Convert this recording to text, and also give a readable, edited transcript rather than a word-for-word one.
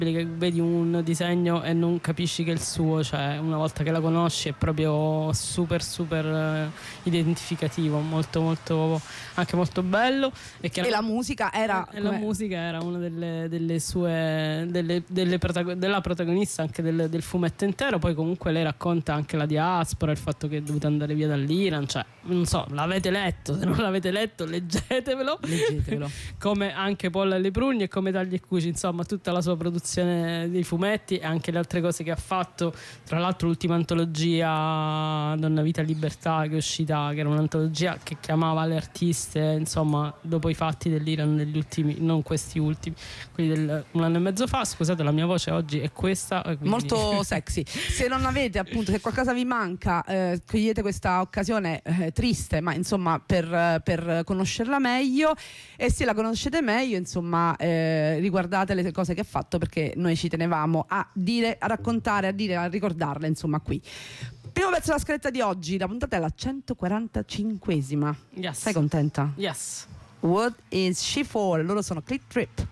incredibile, che vedi un disegno e non capisci che è il suo, cioè una volta che la conosci è proprio super identificativo, molto molto, anche molto bello. E la musica era la musica era una delle sue della protagonista anche del fumetto intero. Poi comunque lei racconta anche la diaspora, il fatto che è dovuta andare via dall'Iran, cioè non so, l'avete letto? Se non l'avete letto, leggetevelo. Come anche Paul Leprugni e come Tagli e Cuci, insomma tutta la sua produzione dei fumetti e anche le altre cose che ha fatto. Tra l'altro l'ultima antologia Donna Vita Libertà che è uscita, che era un'antologia che chiamava le artiste, insomma, dopo i fatti dell'Iran negli ultimi, non questi ultimi, quelli del un anno e mezzo fa. Scusate, la mia voce oggi è questa, quindi... molto sexy. Se non avete, appunto, se qualcosa vi manca, cogliete questa occasione triste, ma insomma per conoscerla meglio, e se la conoscete meglio, insomma, riguardate le cose che ha fatto, perché noi ci tenevamo a dire, a raccontare, a ricordarle, insomma, qui. Primo pezzo della scaletta di oggi, la puntata è la 145esima. Yes. Sei contenta? Yes. What is she for? Loro sono Click Trip.